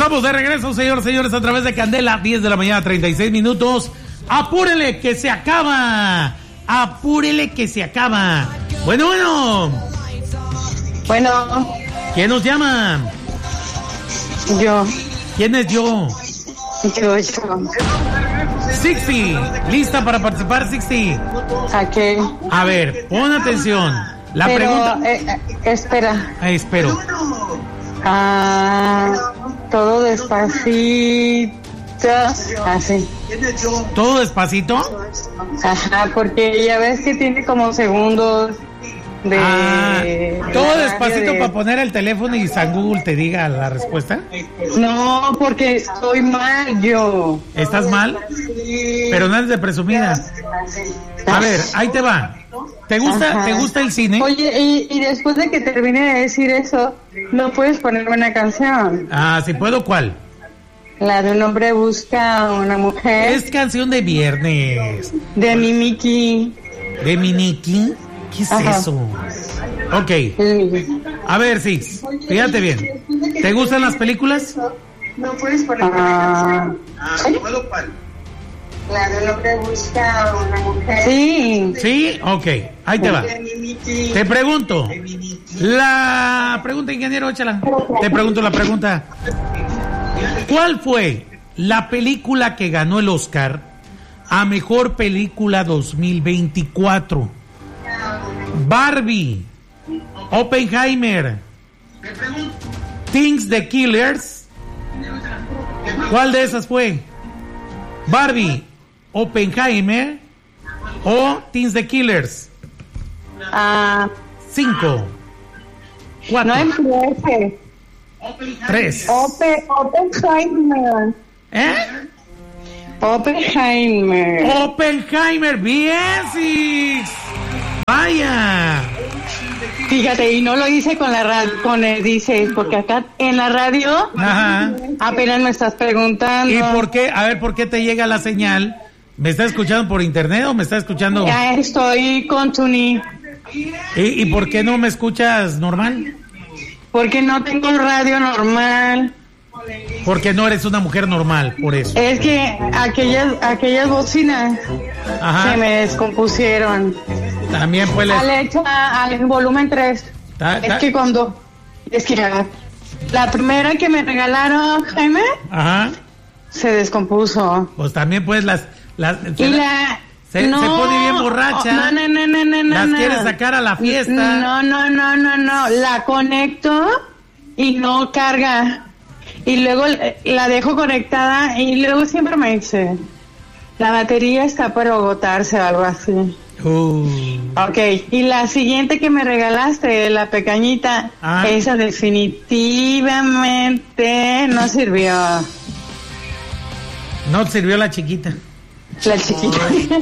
Estamos de regreso, señores, a través de Candela, 10 de la mañana, 36 minutos. ¡Apúrele que se acaba! ¡Apúrele que se acaba! Bueno. ¿Quién nos llama? Yo. ¿Quién es yo? Yo. Sixty, ¿lista para participar, Sixty? ¿A qué? A ver, pon atención. La pregunta... espera. Espero. Todo despacito. Así. ¿Todo despacito? Ajá, porque ya ves que tiene como segundos de... ¿Todo despacito para poner el teléfono y San Google te diga la respuesta? No, porque estoy mal yo. ¿Estás mal? Pero no eres de presumida. A ver, ahí te va. ¿Te gusta el cine? Oye, y después de que termine de decir eso, ¿no puedes ponerme una canción? Si puedo, ¿cuál? La de un hombre busca a una mujer. Es canción de viernes. De Mimiki. ¿De Miniki? ¿Qué es eso? Ok. A ver, Six, fíjate bien. ¿Te gustan las películas? No puedes ponerme una canción. La de un hombre busca a una mujer. Sí. ¿Sí? Ok, ahí te va. Te pregunto. La pregunta, ingeniero, échala. Te pregunto la pregunta. ¿Cuál fue la película que ganó el Oscar a Mejor Película 2024? Barbie, Oppenheimer, Things the Killers. ¿Cuál de esas fue? Barbie, Oppenheimer o Things the Killers. 5, 4. No empieces. 3. Oppenheimer. Oppenheimer, bien, Six. Vaya. Fíjate, y no lo hice con la radio, dice, porque acá en la radio apenas me estás preguntando. ¿Y por qué? A ver, ¿por qué te llega la señal? ¿Me estás escuchando por internet o me estás escuchando? Ya estoy con Tuni. ¿Y por qué no me escuchas normal? Porque no tengo radio normal. Porque no eres una mujer normal, por eso. Es que aquellas bocinas se me descompusieron. También pues al volumen 3. Es que la primera que me regalaron, Jaime, se descompuso. Pues también pues se pone bien borracha. No. Las quiere sacar a la fiesta. No. La conecto y no carga. Y luego la dejo conectada y luego siempre me dice, la batería está por agotarse o algo así. Ok, y la siguiente que me regalaste, la pequeñita, esa definitivamente no sirvió. No sirvió la chiquita. La chiquita.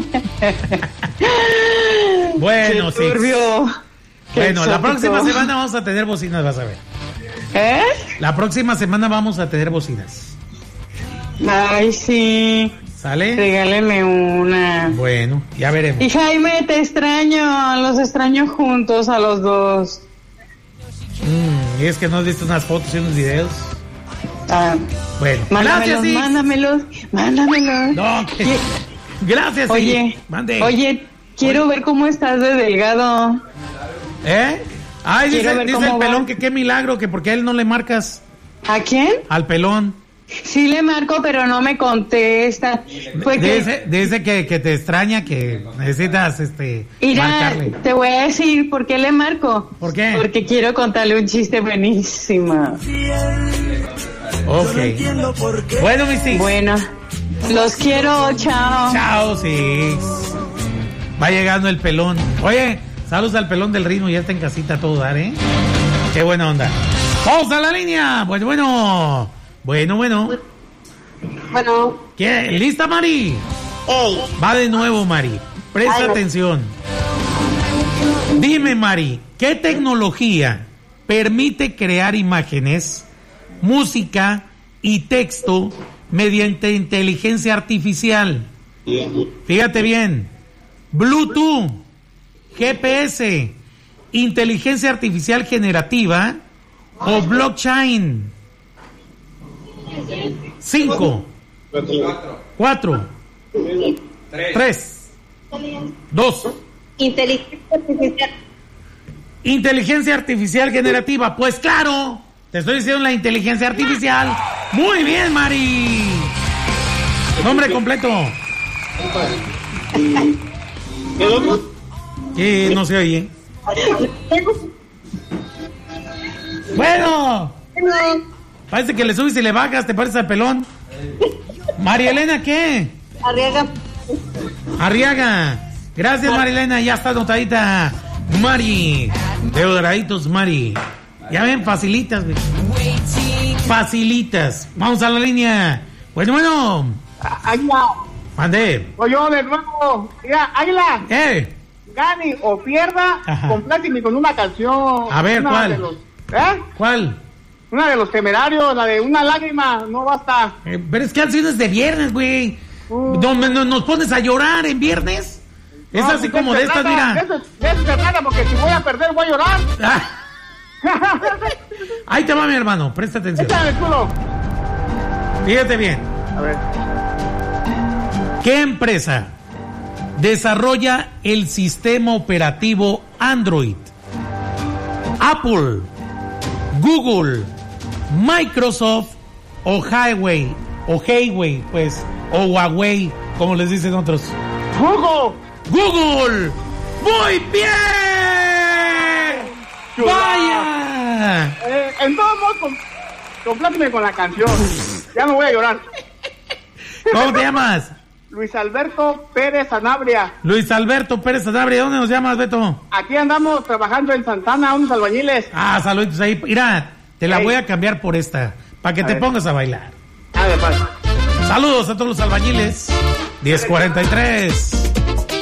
Bueno, sí. Bueno, la próxima exótico. semana vamos a tener bocinas, vas a ver. La próxima semana vamos a tener bocinas. Ay, sí. ¿Sale? Regáleme una. Bueno, ya veremos. Y Jaime, te extraño. Los extraño juntos a los dos. Y es que no has visto unas fotos y unos videos. Bueno, mándamelos, gracias, mándamelos. No, gracias, Oye, quiero ver cómo estás de delgado. Ay, dice el pelón que qué milagro, que porque a él no le marcas. ¿A quién? Al pelón. Sí le marco, pero no me contesta. Dice que te extraña, que necesitas marcarle. Te voy a decir por qué le marco. ¿Por qué? Porque quiero contarle un chiste buenísimo. Ok. Bueno, mis Six. Bueno, los quiero, chao. Chao, Six. Va llegando el pelón. Oye, saludos al pelón del ritmo, ya está en casita a todo dar, Qué buena onda. ¡Vamos a la línea! Bueno. ¿Qué? ¿Lista, Mari? Va de nuevo, Mari. Presta atención. Dime, Mari, ¿qué tecnología permite crear imágenes, música y texto mediante inteligencia artificial? Fíjate bien. Bluetooth, GPS, inteligencia artificial generativa o blockchain. 5, 4, 3, 2. Inteligencia artificial generativa. Pues claro, te estoy diciendo la inteligencia artificial. Muy bien, Mari. Nombre completo. No se oye. Bueno, parece que le subes y le bajas, te pareces al pelón. María Elena, ¿qué? Arriaga. Gracias, María Elena, ya está anotadita. Mari, de Doraditos, Mari. Ya ven, facilitas, güey. Facilitas. Vamos a la línea. Bueno. Águila. Mande. Soy yo de nuevo. Mira, Águila. Gane o pierda, compláteme con una canción. A ver, ¿cuál? ¿Cuál? Una de Los Temerarios, la de Una Lágrima, no basta. Pero es que canciones de viernes, güey. ¿Nos pones a llorar en viernes? Es no, así como de estas, mira. De eso se trata, porque si voy a perder, voy a llorar. Ahí te va, mi hermano, presta atención. Échale, culo. Fíjate bien. A ver. ¿Qué empresa desarrolla el sistema operativo Android? Apple, Google, Microsoft o Huawei, pues, o Huawei, como les dicen otros. Google. Muy bien. Vaya. En todos modos, compláteme con la canción. Ya me voy a llorar. ¿Cómo te llamas? Luis Alberto Pérez Sanabria. Luis Alberto Pérez Sanabria, ¿dónde nos llamas, Beto? Aquí andamos trabajando en Santana, unos albañiles. Saluditos ahí. Mira, te la voy a cambiar por esta, para que te pongas a bailar. A ver, saludos a todos los albañiles. 10:43.